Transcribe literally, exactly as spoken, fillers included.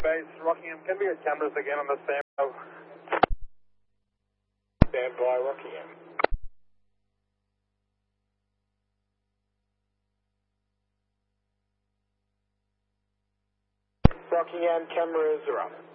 Base, Rockingham, can we get cameras again on the same row? Stand by, Rockingham. Rockingham, cameras are up.